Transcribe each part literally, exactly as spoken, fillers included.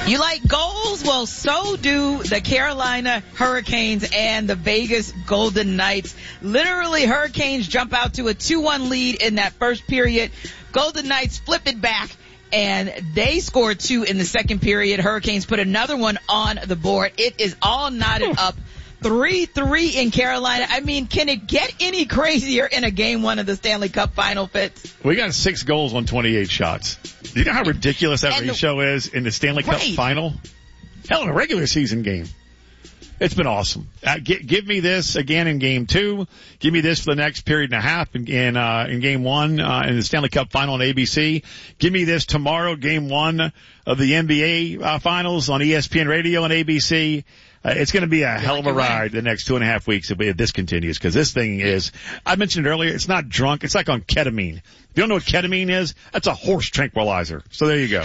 You like goals? Well, so do the Carolina Hurricanes and the Vegas Golden Knights. Literally, Hurricanes jump out to a two one lead in that first period. Golden Knights flip it back, and they scored two in the second period. Hurricanes put another one on the board. It is all knotted up. three three in Carolina. I mean, can it get any crazier in a game one of the Stanley Cup final, Fitz? We got six goals on twenty-eight shots. Do you know how ridiculous that ratio is in the Stanley Cup right. final? Hell, in a regular season game. It's been awesome. Uh, g- give me this again in game two. Give me this for the next period and a half in, in, uh, in game one, uh, in the Stanley Cup final on A B C. Give me this tomorrow, game one of the N B A uh, finals on E S P N Radio and A B C. Uh, it's going to be a hell of a ride the next two and a half weeks if this continues, because this thing is, I mentioned it earlier, it's not drunk. It's like on ketamine. If you don't know what ketamine is, that's a horse tranquilizer. So there you go.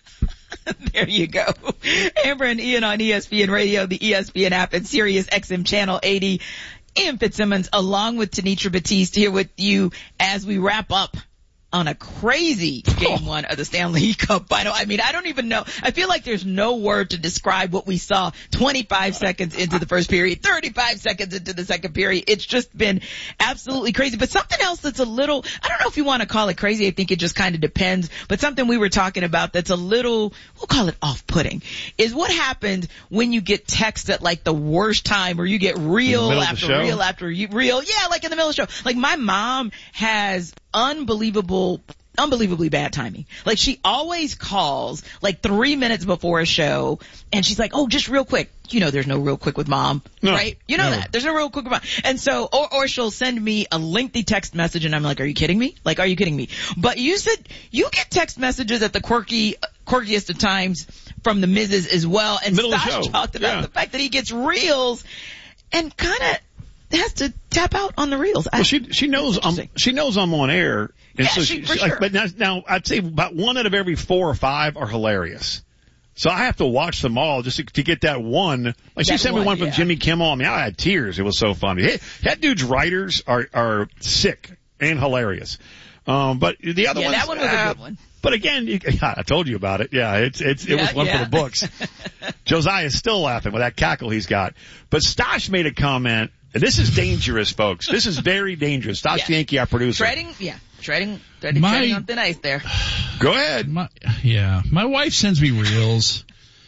There you go. Amber and Ian on E S P N Radio, the E S P N app, and Sirius X M Channel eighty. Ian Fitzsimmons along with Tanitra Batiste here with you as we wrap up on a crazy game one of the Stanley Cup final. I mean, I don't even know. I feel like there's no word to describe what we saw twenty-five seconds into the first period, thirty-five seconds into the second period. It's just been absolutely crazy. But something else that's a little, I don't know if you want to call it crazy. I think it just kind of depends. But something we were talking about that's a little, we'll call it off-putting, is what happens when you get text at like the worst time, or you get reel after reel after reel. Yeah, like in the middle of the show. Like my mom has unbelievable, unbelievably bad timing. Like she always calls like three minutes before a show and she's like, oh, just real quick. You know, there's no real quick with mom, no, right? You know no. that. There's no real quick with mom. And so, or, or she'll send me a lengthy text message and I'm like, are you kidding me? Like, are you kidding me? But you said you get text messages at the quirky, quirkiest of times from the Missus as well. And Stash talked about yeah. the fact that he gets reels and kind of has to tap out on the reels. Well, she she knows I'm she knows I'm on air, and yeah, so she, she, for she sure. like, but now, now I'd say about one out of every four or five are hilarious. So I have to watch them all just to, to get that one. Like that she sent me one, one from yeah. Jimmy Kimmel. I mean, I had tears. It was so funny. Hey, that dude's writers are are sick and hilarious. Um, but the other yeah, ones, that one was uh, a good one. But again, you, I told you about it. Yeah, it's it's it yeah, was one yeah. for the books. Josiah is still laughing with that cackle he's got. But Stash made a comment. And this is dangerous, folks. This is very dangerous. Stash yeah. Yankee, our producer. Treading, yeah, treading, treading, my, treading on thin ice there. Go ahead. My, yeah, my wife sends me reels.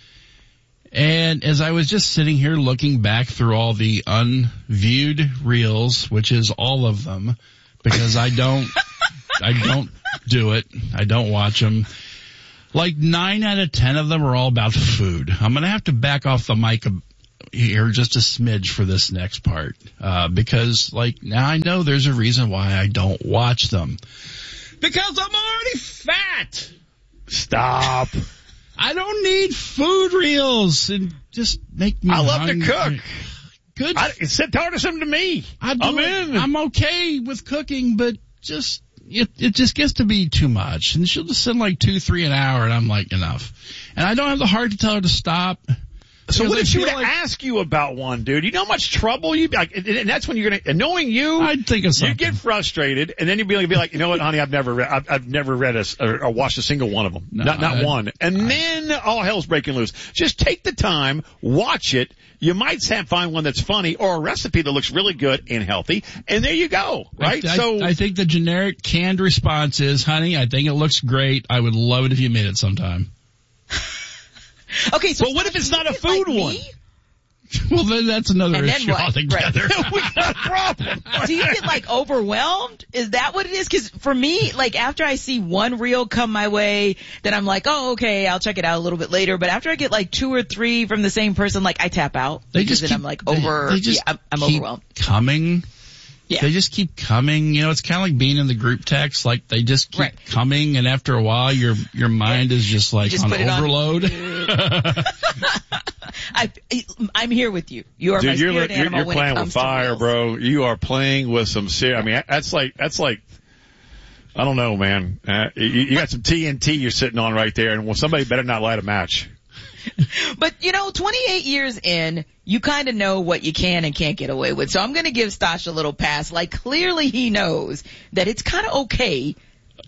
And as I was just sitting here looking back through all the unviewed reels, which is all of them, because I don't, I don't do it. I don't watch them. Like nine out of ten of them are all about food. I'm going to have to back off the mic here just a smidge for this next part, uh, because like now I know there's a reason why I don't watch them. Because I'm already fat. Stop. I don't need food reels and just make me I love hungry. to cook. Good. I, send them to me. I do I'm it. in. I'm okay with cooking, but just it, it just gets to be too much. And she'll just send like two, three an hour, and I'm like, enough. And I don't have the heart to tell her to stop. So what if she were to like, ask you about one, dude? You know how much trouble you like, and that's when you're gonna. And knowing you, I'd think of something. You get frustrated, and then you'd be like, be like, you know what, honey, I've never, read, I've, I've never read a, or, or watched a single one of them, no, not not I, one. And I, then all hell's breaking loose. Just take the time, watch it. You might find one that's funny or a recipe that looks really good and healthy, and there you go, right? I, so I, I think the generic canned response is, honey, I think it looks great. I would love it if you made it sometime. Okay, so but what if it's not a food like one? Me? Well, then that's another and issue what? altogether. Right. We got a problem. Do you get like overwhelmed? Is that what it is? Because for me, like after I see one reel come my way, then I'm like, oh, okay, I'll check it out a little bit later. But after I get like two or three from the same person, like I tap out. They just then keep, I'm like over. They, they just yeah, I'm, I'm keep overwhelmed. Coming. Yeah. They just keep coming. You know, it's kind of like being in the group text. Like they just keep right. coming, and after a while, your your mind is just like just on overload. On. I, I'm here with you. You are Dude, my you're, spirit you're, animal you're when playing it comes with fire, to bro. You are playing with some serious. I mean, that's like that's like. I don't know, man. Uh, you, you got some T N T you're sitting on right there, and well, somebody better not light a match. But, you know, twenty-eight years in, you kind of know what you can and can't get away with. So I'm going to give Stash a little pass. Like, clearly he knows that it's kind of okay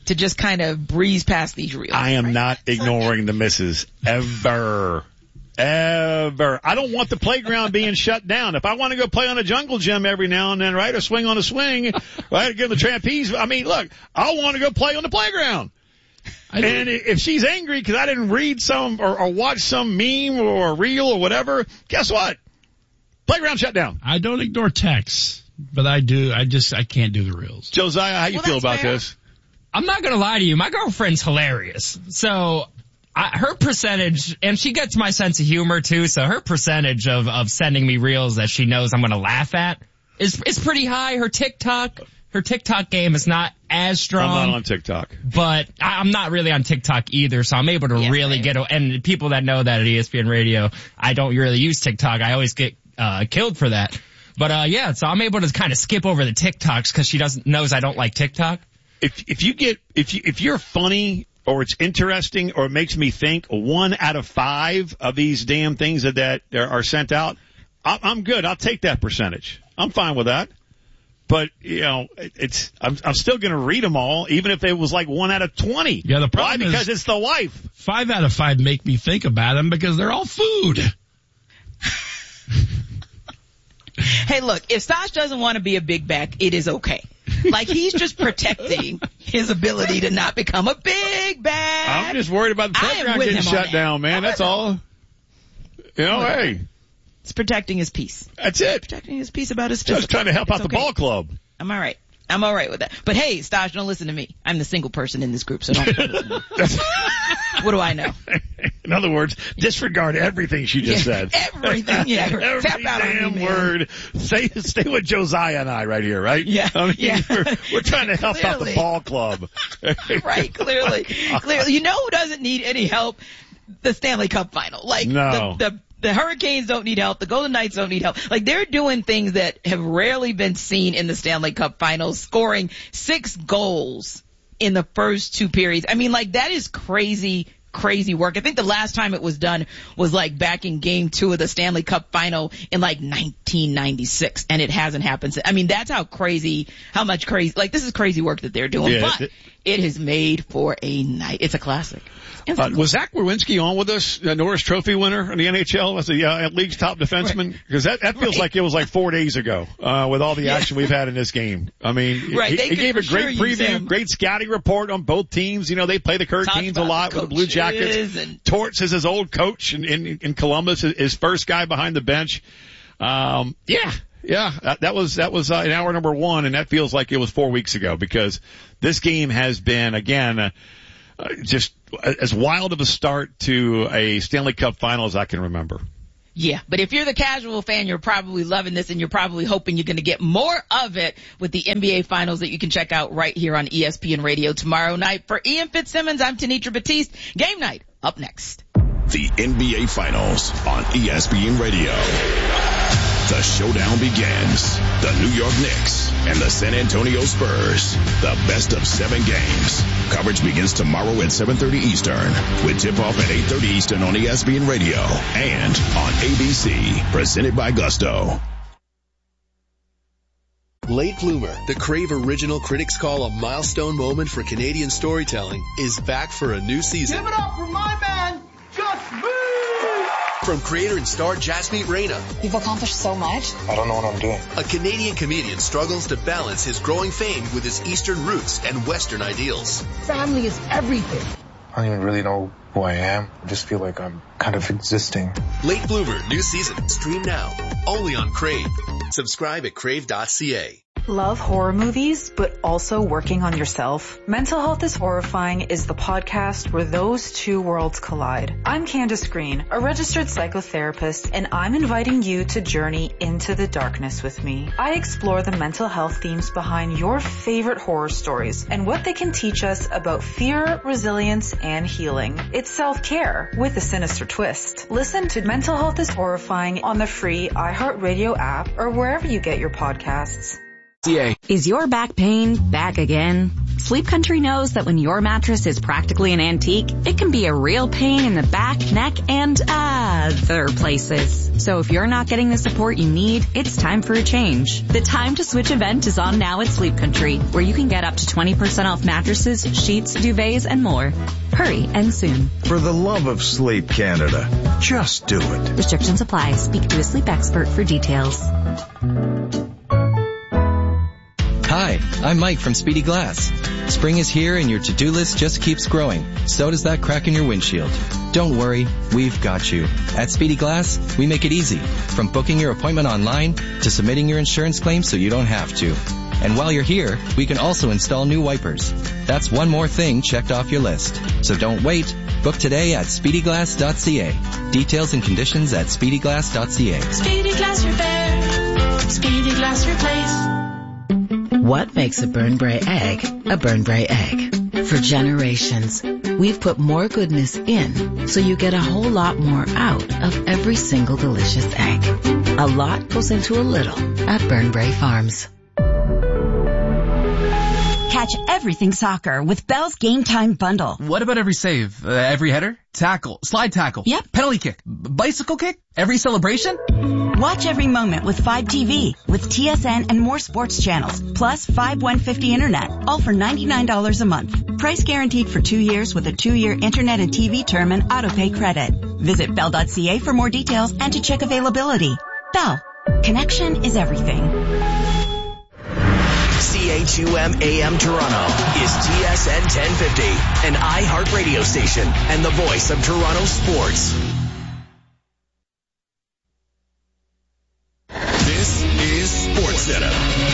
to just kind of breeze past these reels. I am right? not ignoring the misses ever. Ever. I don't want the playground being shut down. If I want to go play on a jungle gym every now and then, right, or swing on a swing, right, get on the trapeze, I mean, look, I want to go play on the playground. And if she's angry because I didn't read some or, or watch some meme or a reel or whatever, guess what? Playground shut down. I don't ignore texts, but I do. I just, I can't do the reels. Josiah, how you well, feel about fair. this? I'm not going to lie to you. My girlfriend's hilarious. So I, her percentage, and she gets my sense of humor too, so her percentage of, of sending me reels that she knows I'm going to laugh at is, is pretty high. Her TikTok, her TikTok game is not as strong. I'm not on TikTok. But I, I'm not really on TikTok either, so I'm able to yeah, really right. get, and people that know that at E S P N Radio, I don't really use TikTok. I always get uh killed for that. But uh yeah, so I'm able to kind of skip over the TikToks because she doesn't knows I don't like TikTok. If if you get if you if you're funny or it's interesting or it makes me think, one out of five of these damn things that that are sent out, I'm, I'm good. I'll take that percentage. I'm fine with that. But you know, it, it's I'm I'm still going to read them all, even if it was like one out of twenty. Yeah, the problem Why? Because is it's the wife. Five out of five make me think about them because they're all food. Hey, look, if Stosh doesn't want to be a big back, it is okay. Like, he's just protecting his ability to not become a big back. I'm just worried about the I am playground with getting him on shut that. down, man. I'm That's with him. all. You know, hey, It's protecting his peace. that's it. Protecting his peace about his physical. Just trying to help It's out the okay. ball club. I'm all right. I'm all right with that. But hey, Stosh, don't listen to me. I'm the single person in this group, so don't listen to me. What do I know? In other words, disregard everything she just Yeah, said. everything, yeah. Every Tap out on me, damn man. word. Stay, stay with Josiah and I right here, right? Yeah, I mean, yeah. We're, we're trying to help out the Clearly. ball club. Right, clearly. Clearly. You know who doesn't need any help? The Stanley Cup final. Like, No. the, the The Hurricanes don't need help. The Golden Knights don't need help. Like, they're doing things that have rarely been seen in the Stanley Cup Finals, scoring six goals in the first two periods. I mean, like, that is crazy, crazy work. I think the last time it was done was, like, back in game two of the Stanley Cup Final in, like, nineteen ninety-six, and it hasn't happened since. I mean, that's how crazy, how much crazy, like, this is crazy work that they're doing, Yeah, but it, it is made for a night. It's a classic. It's Uh, was Zach Werenski on with us, a Norris Trophy winner in the N H L as the uh, league's top defenseman? Because that, that feels Right. like it was like four days ago uh, with all the action we've had in this game. I mean, Right, he, they he could gave a for sure great use preview, him. great scouting report on both teams. You know, they play the Hurricanes a about lot the with the Blue Jackets. and- Torts is his old coach in, in, in Columbus, his first guy behind the bench. Um, yeah. Yeah, that, that was that was uh, in hour number one, and that feels like it was four weeks ago because this game has been again uh, uh, just as wild of a start to a Stanley Cup final as I can remember. Yeah, but if you're the casual fan, you're probably loving this, and you're probably hoping you're going to get more of it with the N B A Finals that you can check out right here on E S P N Radio tomorrow night. For Ian Fitzsimmons, I'm Tanitra Batiste. Game night up next. The N B A Finals on E S P N Radio. The showdown begins. The New York Knicks and the San Antonio Spurs. The best of seven games. Coverage begins tomorrow at seven thirty Eastern with tip-off at eight thirty Eastern on E S P N Radio and on A B C. Presented by Gusto. Late Bloomer, the Crave original critics call a milestone moment for Canadian storytelling, is back for a new season. Give it up for my man, Just Me! From creator and star Jasmeet Reina, You've accomplished so much. I don't know what I'm doing. a Canadian comedian struggles to balance his growing fame with his Eastern roots and Western ideals. Family is everything. I don't even really know who I am. I just feel like I'm kind of existing. Late Bloomer, new season. Stream now. Only on Crave. Subscribe at crave dot c a. Love horror movies, but also working on yourself? Mental Health is Horrifying is the podcast where those two worlds collide. I'm Candace Green, a registered psychotherapist, and I'm inviting you to journey into the darkness with me. I explore the mental health themes behind your favorite horror stories and what they can teach us about fear, resilience, and healing. It's self-care with a sinister twist. Listen to Mental Health is Horrifying on the free iHeartRadio app or wherever you get your podcasts. Is your back pain back again? Sleep Country knows that when your mattress is practically an antique, it can be a real pain in the back, neck, and other places. So if you're not getting the support you need, it's time for a change. The Time to Switch event is on now at Sleep Country, where you can get up to twenty percent off mattresses, sheets, duvets, and more. Hurry, and soon. For the love of sleep, Canada, just do it. Restrictions apply. Speak to a sleep expert for details. Hi, I'm Mike from Speedy Glass. Spring is here and your to-do list just keeps growing. So does that crack in your windshield. Don't worry, we've got you. At Speedy Glass, we make it easy. From booking your appointment online to submitting your insurance claim so you don't have to. And while you're here, we can also install new wipers. That's one more thing checked off your list. So don't wait. Book today at speedy glass dot c a. Details and conditions at speedy glass dot c a. Speedy Glass Repair. Speedy Glass Replace. What makes a Burn Bray egg a Burn Bray egg? For generations, we've put more goodness in so you get a whole lot more out of every single delicious egg. A lot goes into a little at Burn Bray Farms. Catch everything soccer with Bell's Game Time Bundle. What about every save? Uh, every header? Tackle? Slide tackle? Yep. Penalty kick? B- bicycle kick? Every celebration? Watch every moment with five T V, with T S N and more sports channels, plus five one fifty internet, all for ninety-nine dollars a month. Price guaranteed for two years with a two-year internet and T V term and auto-pay credit. Visit bell dot c a for more details and to check availability. Bell. Connection is everything. C H U M A M Toronto is T S N ten fifty, an iHeart radio station and the voice of Toronto sports. This is SportsCenter.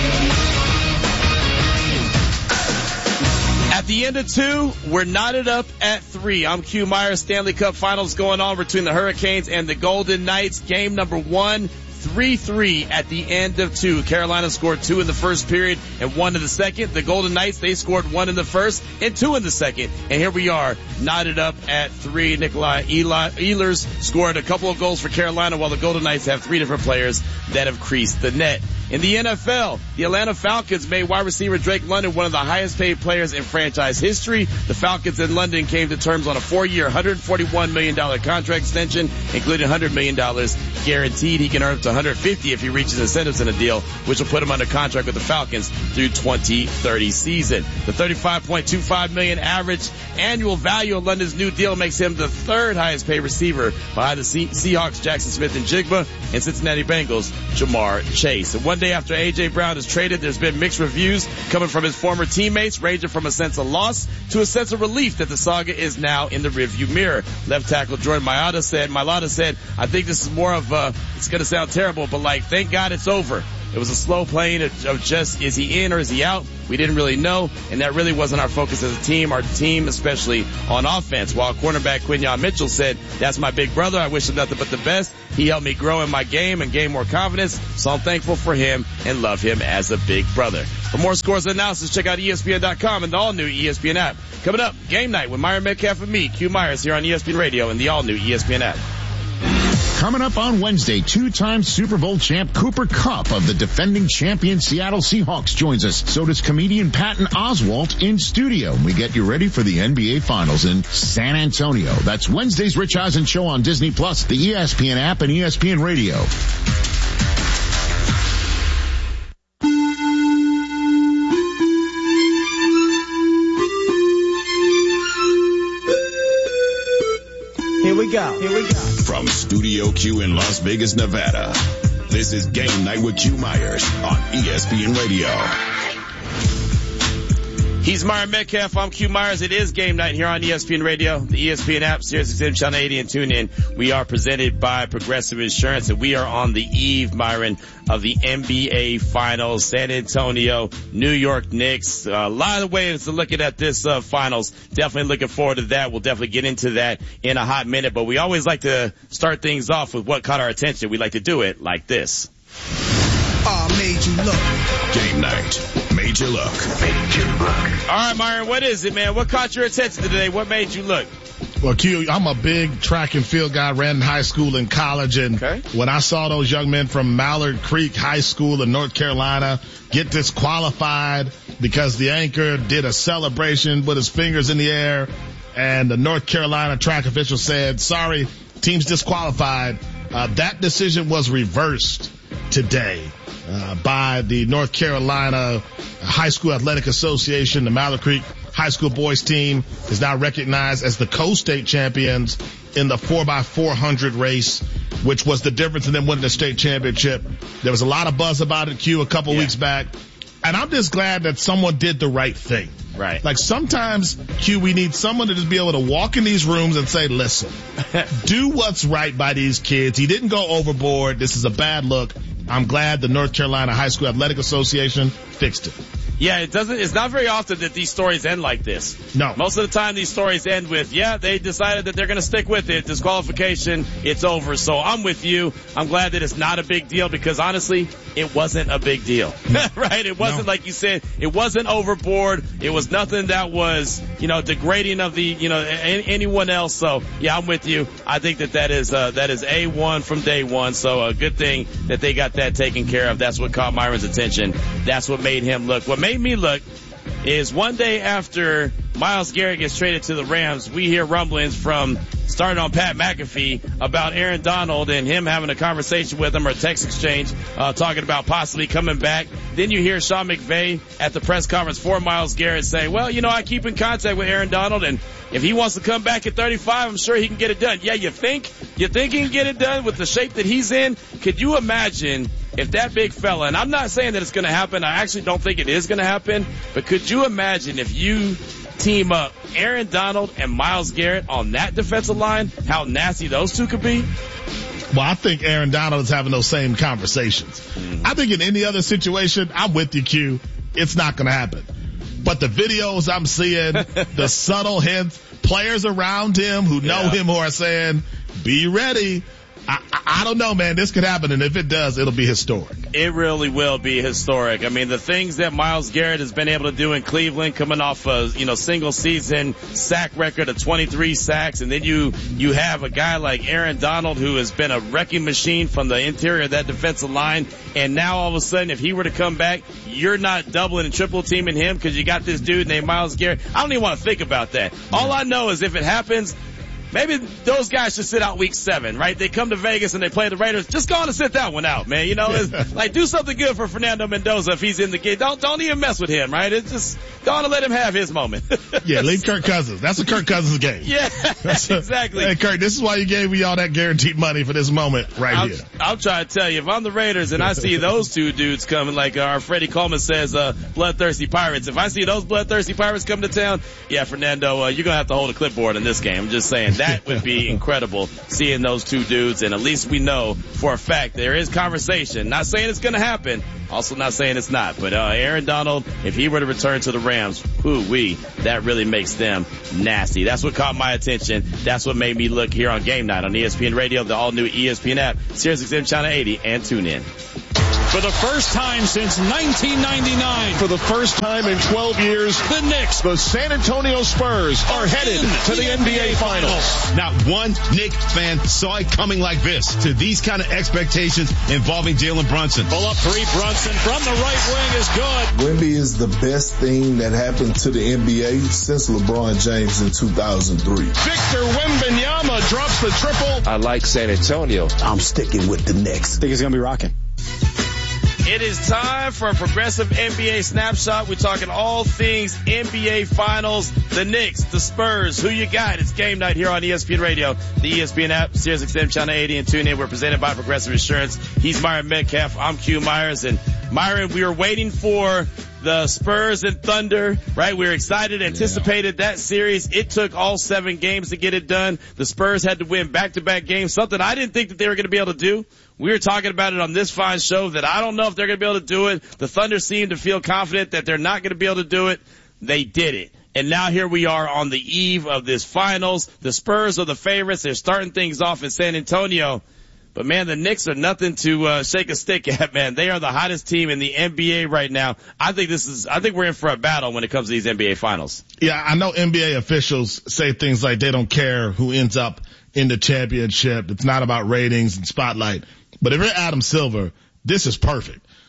At the end of two, we're knotted up at three. I'm Q Myers. Stanley Cup Finals going on between the Hurricanes and the Golden Knights. Game number one. three three at the end of two. Carolina scored two in the first period and one in the second. The Golden Knights, they scored one in the first and two in the second. And here we are, knotted up at three. Nikolai Ehlers scored a couple of goals for Carolina, while the Golden Knights have three different players that have creased the net. In the N F L, the Atlanta Falcons made wide receiver Drake London one of the highest paid players in franchise history. The Falcons in London came to terms on a four-year, one hundred forty-one million dollars contract extension, including one hundred million dollars guaranteed. He can earn up to one hundred fifty if he reaches incentives in a deal, which will put him under contract with the Falcons through twenty thirty season. The thirty-five point two five million dollars average annual value of London's new deal makes him the third highest paid receiver behind the Seahawks, Jackson Smith and Jigba, and Cincinnati Bengals, Jamar Chase. And one day after A J Brown is traded, there's been mixed reviews coming from his former teammates, ranging from a sense of loss to a sense of relief that the saga is now in the rearview mirror. Left tackle Jordan Mailata said, Mailata said, I think this is more of a, it's going to sound terrible, but like, thank God it's over. It was a slow playing of just, is he in or is he out? We didn't really know, and that really wasn't our focus as a team, our team, especially on offense. While cornerback Quinyon Mitchell said, that's my big brother. I wish him nothing but the best. He helped me grow in my game and gain more confidence, so I'm thankful for him and love him as a big brother. For more scores and analysis, check out E S P N dot com and the all-new E S P N app. Coming up, Game Night with Myron Metcalf and me, Q Myers, here on E S P N Radio and the all-new E S P N app. Coming up on Wednesday, two-time Super Bowl champ Cooper Kupp of the defending champion Seattle Seahawks joins us. So does comedian Patton Oswalt in studio. We get you ready for the N B A Finals in San Antonio. That's Wednesday's Rich Eisen Show on Disney Plus, the E S P N app, and E S P N Radio. Here we go. Here we go. From Studio Q in Las Vegas, Nevada, this is Game Night with Q Myers on E S P N Radio. He's Myron Metcalf. I'm Q Myers. It is Game Night here on E S P N Radio, the E S P N app, Sirius X M Channel eighty, and tune in. We are presented by Progressive Insurance, and we are on the eve, Myron, of the N B A Finals. San Antonio, New York Knicks. Uh, a lot of ways to looking at this uh, Finals. Definitely looking forward to that. We'll definitely get into that in a hot minute, but we always like to start things off with what caught our attention. We like to do it like this. Oh, made you look. Game Night. Made you look. Made you look. All right, Myron, what is it, man? What caught your attention today? What made you look? Well, Q, I'm a big track and field guy, ran in high school and college, and okay. when I saw those young men from Mallard Creek High School in North Carolina get disqualified because the anchor did a celebration with his fingers in the air, and the North Carolina track official said, sorry, team's disqualified. Uh, that decision was reversed today uh, by the North Carolina High School Athletic Association. The Mallard Creek High School boys team is now recognized as the co-state champions in the four by four hundred race, which was the difference in them winning the state championship. There was a lot of buzz about it, Q, a couple yeah. weeks back. And I'm just glad that someone did the right thing. Right. Like sometimes, Q, we need someone to just be able to walk in these rooms and say, listen, do what's right by these kids. He didn't go overboard. This is a bad look. I'm glad the North Carolina High School Athletic Association fixed it. Yeah, it doesn't, it's not very often that these stories end like this. No. Most of the time these stories end with, yeah, they decided that they're going to stick with it. Disqualification, it's over. So I'm with you. I'm glad that it's not a big deal because honestly, it wasn't a big deal. No. Right? It wasn't no. like you said, it wasn't overboard. It was nothing that was, you know, degrading of the, you know, a- anyone else. So yeah, I'm with you. I think that that is, uh, that is A one from day one. So a good thing that they got that taken care of. That's what caught Myron's attention. That's what made him look. What made me look is one day after Myles Garrett gets traded to the Rams, we hear rumblings from starting on Pat McAfee about Aaron Donald and him having a conversation with him or a text exchange, uh, talking about possibly coming back. Then you hear Sean McVay at the press conference for Myles Garrett say, well, you know, I keep in contact with Aaron Donald and if he wants to come back at thirty-five, I'm sure he can get it done. Yeah, you think? You think he can get it done with the shape that he's in? Could you imagine if that big fella, and I'm not saying that it's going to happen. I actually don't think it is going to happen. But could you imagine if you team up Aaron Donald and Myles Garrett on that defensive line, how nasty those two could be? Well, I think Aaron Donald is having those same conversations. Mm-hmm. I think in any other situation, I'm with you, Q. It's not going to happen. But the videos I'm seeing, the subtle hints, players around him who know yeah. him who are saying, be ready. I, I, I don't know, man. This could happen, and if it does, it'll be historic. It really will be historic. I mean, the things that Myles Garrett has been able to do in Cleveland, coming off a you know single season sack record of twenty-three sacks, and then you you have a guy like Aaron Donald who has been a wrecking machine from the interior of that defensive line, and now all of a sudden, if he were to come back, you're not doubling and triple teaming him because you got this dude named Myles Garrett. I don't even want to think about that. All I know is if it happens, maybe those guys should sit out week seven, right? They come to Vegas and they play the Raiders. Just go on and sit that one out, man. You know, it's like do something good for Fernando Mendoza if he's in the game. Don't, don't even mess with him, right? It's just go on and let him have his moment. Yeah, leave Kirk Cousins. That's a Kirk Cousins game. Yeah, exactly. Hey, Kirk, this is why you gave me all that guaranteed money for this moment right I'm, here. I'm trying to tell you, if I'm the Raiders and I see those two dudes coming, like our Freddie Coleman says, uh, bloodthirsty Pirates. If I see those bloodthirsty Pirates come to town, yeah, Fernando, uh, you're going to have to hold a clipboard in this game. I'm just saying that would be incredible seeing those two dudes, and at least we know for a fact there is conversation. Not saying it's going to happen, also not saying it's not, but uh, Aaron Donald, if he were to return to the Rams, ooh-wee, that really makes them nasty. That's what caught my attention. That's what made me look here on Game Night on E S P N Radio, the all-new E S P N app, Sirius X M Channel eighty, and tune in. For the first time since nineteen ninety-nine. For the first time in twelve years, the Knicks, the San Antonio Spurs, are headed to the N B A Finals. Not one Knick fan saw it coming like this. To these kind of expectations involving Jalen Brunson. Pull up three, Brunson from the right wing is good. Wemby is the best thing that happened to the N B A since LeBron James in two thousand three. Victor Wembanyama drops the triple. I like San Antonio. I'm sticking with the Knicks. I think it's going to be rocking. It is time for a progressive N B A snapshot. We're talking all things N B A Finals, the Knicks, the Spurs. Who you got? It's Game Night here on E S P N Radio, the E S P N app, Sirius X M Channel eighty, and tune in. We're presented by Progressive Insurance. He's Myron Metcalf. I'm Q Myers. And Myron, we were waiting for the Spurs and Thunder, right? We were excited, anticipated yeah. that series. It took all seven games to get it done. The Spurs had to win back-to-back games, something I didn't think that they were going to be able to do. We were talking about it on this fine show that I don't know if they're going to be able to do it. The Thunder seem to feel confident that they're not going to be able to do it. They did it. And now here we are on the eve of this finals. The Spurs are the favorites. They're starting things off in San Antonio. But, man, the Knicks are nothing to uh, shake a stick at, man. They are the hottest team in the N B A right now. I think this is – I think we're in for a battle when it comes to these N B A finals. Yeah, I know N B A officials say things like they don't care who ends up in the championship. It's not about ratings and spotlight. But if you're Adam Silver, this is perfect.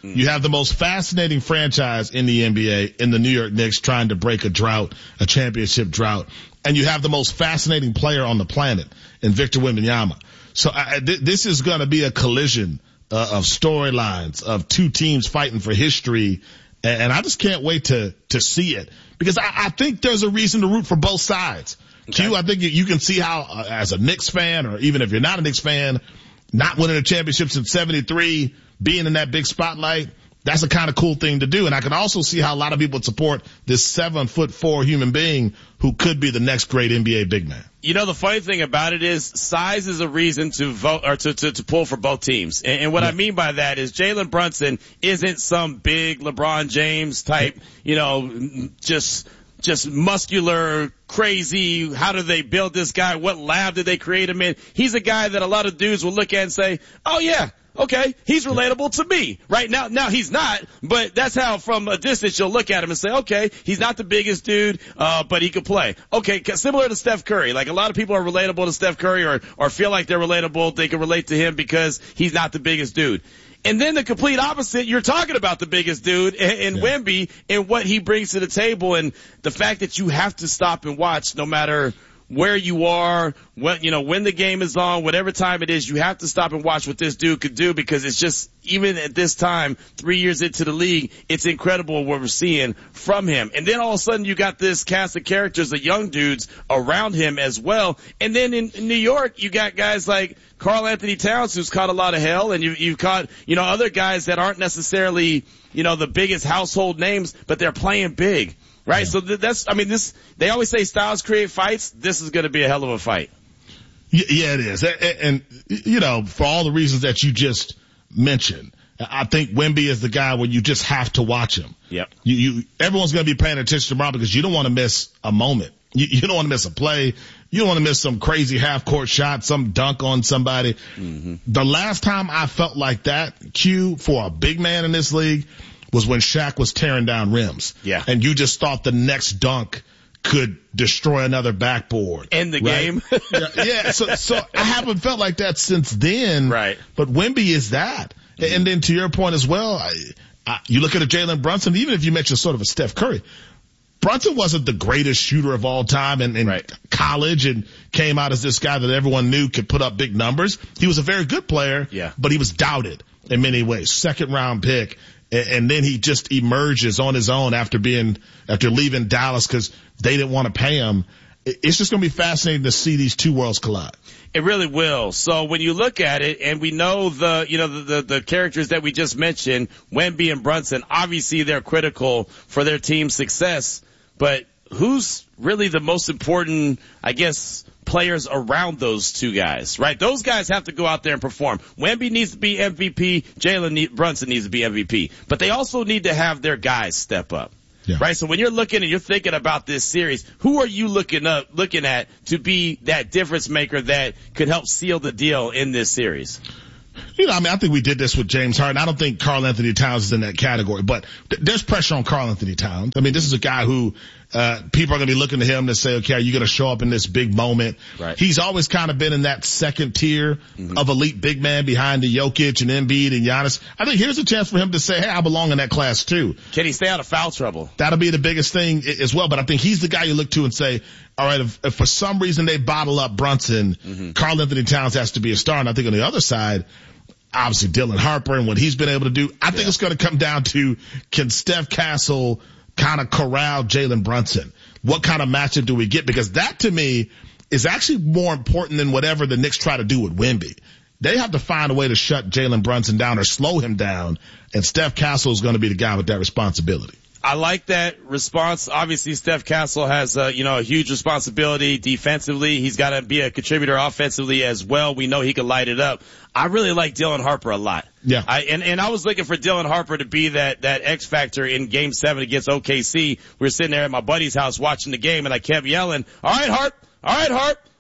Mm. You have the most fascinating franchise in the N B A in the New York Knicks trying to break a drought, a championship drought. And you have the most fascinating player on the planet in Victor Wembanyama. So I, th- this is going to be a collision uh, of storylines, of two teams fighting for history. And, and I just can't wait to, to see it because I, I think there's a reason to root for both sides. Okay. Q, I think you, you can see how, uh, as a Knicks fan, or even if you're not a Knicks fan, not winning a championship since seventy-three, being in that big spotlight, that's a kind of cool thing to do. And I can also see how a lot of people would support this seven foot four human being who could be the next great N B A big man. You know, the funny thing about it is size is a reason to vote or to, to, to pull for both teams. And, and what yeah. I mean by that is Jalen Brunson isn't some big LeBron James type, you know, just, just muscular, crazy. How do they build this guy? What lab did they create him in? He's a guy that a lot of dudes will look at and say, oh yeah, okay, he's relatable to me. Right now, now he's not, but that's how from a distance you'll look at him and say, okay, he's not the biggest dude, uh, but he could play. Okay, similar to Steph Curry. Like a lot of people are relatable to Steph Curry or, or feel like they're relatable. They can relate to him because he's not the biggest dude. And then the complete opposite, you're talking about the biggest dude in, in yeah. Wemby and what he brings to the table and the fact that you have to stop and watch no matter where you are, what, you know, when the game is on, whatever time it is, you have to stop and watch what this dude could do because it's just, even at this time, three years into the league, it's incredible what we're seeing from him. And then all of a sudden you got this cast of characters, the young dudes around him as well. And then in, in New York, you got guys like Karl Anthony Towns, who's caught a lot of hell, and you, you've caught, you know, other guys that aren't necessarily, you know, the biggest household names, but they're playing big. Right, yeah. So th- that's, I mean, this, they always say styles create fights. This is going to be a hell of a fight. Yeah, it is. And, and, you know, for all the reasons that you just mentioned, I think Wemby is the guy where you just have to watch him. Yep. You, you, everyone's going to be paying attention tomorrow because you don't want to miss a moment. You, you don't want to miss a play. You don't want to miss some crazy half court shot, some dunk on somebody. Mm-hmm. The last time I felt like that, Q, for a big man in this league, was when Shaq was tearing down rims. Yeah. And you just thought the next dunk could destroy another backboard. End the right? game. yeah, yeah. So, so I haven't felt like that since then. Right. But Wemby is that. Mm-hmm. And then to your point as well, I, I, you look at a Jalen Brunson, even if you mention sort of a Steph Curry, Brunson wasn't the greatest shooter of all time in, in right. college and came out as this guy that everyone knew could put up big numbers. He was a very good player, yeah. but he was doubted in many ways. Second round pick. And then he just emerges on his own after being, after leaving Dallas because they didn't want to pay him. It's just going to be fascinating to see these two worlds collide. It really will. So when you look at it, and we know the, you know, the, the, the characters that we just mentioned, Wemby and Brunson, obviously they're critical for their team's success, but who's really the most important, I guess, players around those two guys, right? Those guys have to go out there and perform. Wemby needs to be M V P. Jalen ne- Brunson needs to be M V P. But they also need to have their guys step up, yeah. right? So when you're looking and you're thinking about this series, who are you looking up, looking at to be that difference maker that could help seal the deal in this series? You know, I mean, I think we did this with James Harden. I don't think Karl Anthony Towns is in that category, but th- there's pressure on Karl Anthony Towns. I mean, this is a guy who, uh, people are going to be looking to him to say, okay, are you going to show up in this big moment? Right. He's always kind of been in that second tier mm-hmm. of elite big man behind the Jokic and Embiid and Giannis. I think here's a chance for him to say, hey, I belong in that class too. Can he stay out of foul trouble? That'll be the biggest thing as well, but I think he's the guy you look to and say, all right, if, if for some reason they bottle up Brunson, mm-hmm. Karl Anthony Towns has to be a star. And I think on the other side, obviously Dylan Harper and what he's been able to do. I think yeah. it's going to come down to, can Steph Castle kind of corral Jalen Brunson? What kind of matchup do we get? Because that to me is actually more important than whatever the Knicks try to do with Wemby. They have to find a way to shut Jalen Brunson down or slow him down, and Steph Castle is going to be the guy with that responsibility. I like that response. Obviously, Steph Castle has, uh, you know, a huge responsibility defensively. He's got to be a contributor offensively as well. We know he can light it up. I really like Dylan Harper a lot. Yeah. I, and, and I was looking for Dylan Harper to be that, that X factor in game seven against O K C. We were sitting there at my buddy's house watching the game and I kept yelling, all right, Harp, all right, Harp.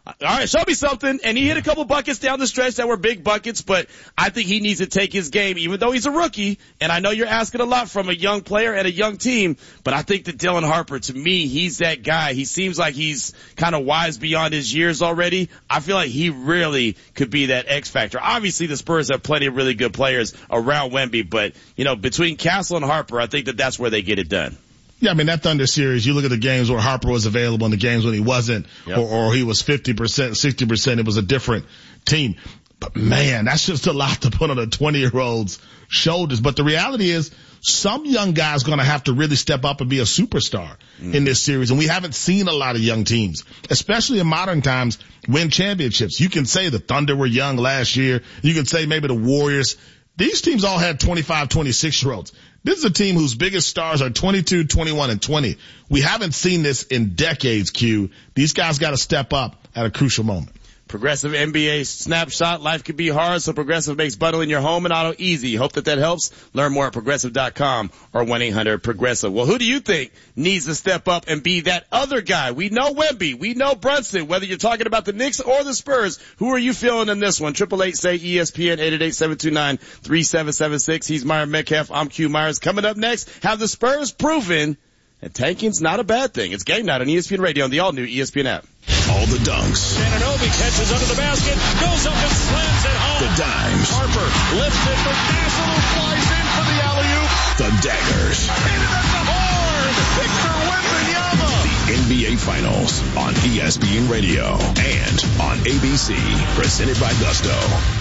All right, show me something. And he hit a couple buckets down the stretch that were big buckets, but I think he needs to take his game, even though he's a rookie. And I know you're asking a lot from a young player and a young team, but I think that Dylan Harper, to me, he's that guy. He seems like he's kind of wise beyond his years already. I feel like he really could be that X factor. Obviously, the Spurs have plenty of really good players around Wemby, but, you know, between Castle and Harper, I think that that's where they get it done. Yeah, I mean, that Thunder series, you look at the games where Harper was available and the games when he wasn't, yep. or, or he was fifty percent, sixty percent, it was a different team. But man, that's just a lot to put on a twenty-year-old's shoulders. But the reality is, some young guy's gonna have to really step up and be a superstar mm. in this series. And we haven't seen a lot of young teams, especially in modern times, win championships. You can say the Thunder were young last year. You can say maybe the Warriors. These teams all had twenty-five, twenty-six-year-olds. This is a team whose biggest stars are twenty-two, twenty-one, and twenty. We haven't seen this in decades, Q. These guys got to step up at a crucial moment. Progressive N B A snapshot. Life can be hard, so Progressive makes bundling your home and auto easy. Hope that that helps. Learn more at progressive dot com or one eight hundred progressive. Well, who do you think needs to step up and be that other guy? We know Wemby. We know Brunson. Whether you're talking about the Knicks or the Spurs, who are you feeling in this one? Triple eight say E S P N, eight eight eight, seven two nine, three seven seven six. He's Myron Metcalf. I'm Q Myers. Coming up next, have the Spurs proven that tanking's not a bad thing? It's game night on E S P N Radio and the all-new E S P N app. All the dunks. Anunoby catches under the basket, goes up and slams it home. The dimes. Harper lifts it for Castle, who flies in for the alley-oop. The daggers. Hit it at the horn. Victor Wembanyama. The N B A Finals on E S P N Radio and on A B C. Presented by Gusto.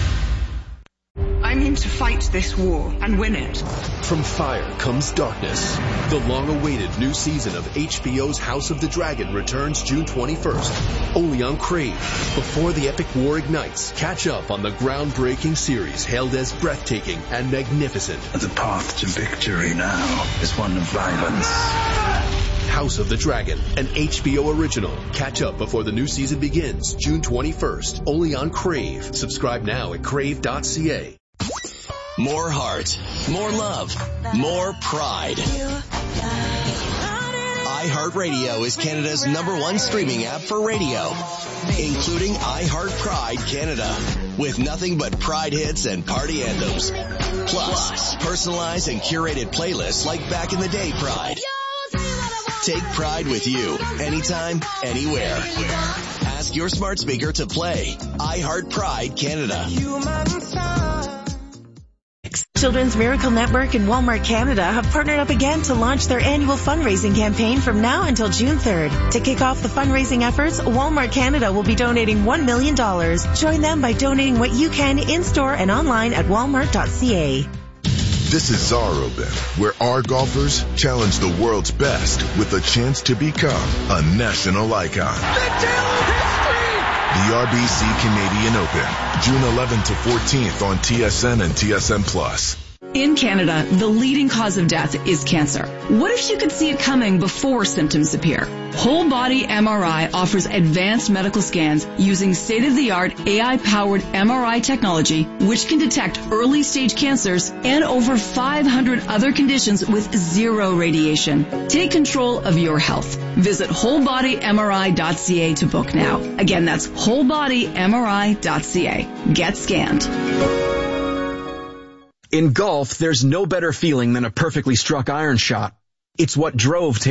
I'm in to fight this war and win it. From fire comes darkness. The long-awaited new season of H B O's House of the Dragon returns June twenty-first, only on Crave. Before the epic war ignites, catch up on the groundbreaking series hailed as breathtaking and magnificent. The path to victory now is one of violence. House of the Dragon, an H B O original. Catch up before the new season begins, June twenty-first, only on Crave. Subscribe now at crave dot c a. More heart, more love, more pride. iHeartRadio is Canada's number one streaming app for radio, including iHeart Pride Canada, with nothing but Pride hits and party anthems. Plus, personalized and curated playlists like Back in the Day Pride. Take Pride with you, anytime, anywhere. Ask your smart speaker to play iHeart Pride Canada. Children's Miracle Network and Walmart Canada have partnered up again to launch their annual fundraising campaign from now until June third. To kick off the fundraising efforts, Walmart Canada will be donating one million dollars. Join them by donating what you can in-store and online at walmart dot c a. This is Zaroben, where our golfers challenge the world's best with a chance to become a national icon. The R B C Canadian Open, June eleventh to fourteenth on T S N and T S N Plus. In Canada, the leading cause of death is cancer. What if you could see it coming before symptoms appear? Whole Body M R I offers advanced medical scans using state-of-the-art A I-powered M R I technology, which can detect early-stage cancers and over five hundred other conditions with zero radiation. Take control of your health. Visit whole body M R I dot c a to book now. Again, that's whole body M R I dot c a. Get scanned. In golf, there's no better feeling than a perfectly struck iron shot. It's what drove